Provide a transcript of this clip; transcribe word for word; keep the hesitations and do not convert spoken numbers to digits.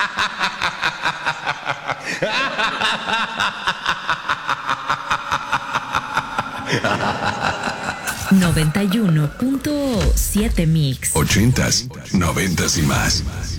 noventa y uno punto siete Mix. Ochentas, noventas y más.